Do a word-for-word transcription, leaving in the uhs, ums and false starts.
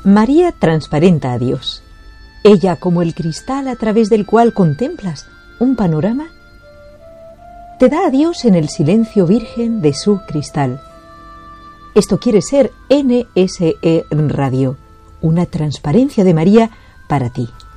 María transparenta a Dios. Ella como el cristal a través del cual contemplas un panorama, te da a Dios en el silencio virgen de su cristal. Esto quiere ser N S E Radio, una transparencia de María para ti.